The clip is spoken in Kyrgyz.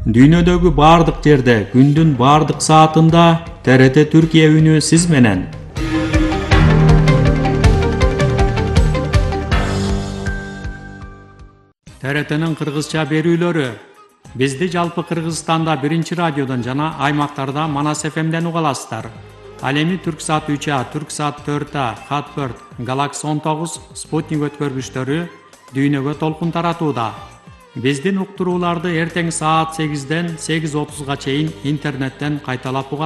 Дүйнөдөгү бардык жерде, күндүн бардык саатында ТРТ Түркия үнү сиз менен. ТРТнын кыргызча берүүлөрү. Бизди жалпы Кыргызстанда 1 радиодон жана аймактарда Манас ФМден уга аласыздар. Ал эми Түрксат 3А, Түрксат 4А, Хат4, Галакс 19, Спутник өткөргүчтөрү дүйнөгө толкун таратууда. Биздин уктурууларды эртең саат 8ден 8:30га чейин интернеттен кайталап уга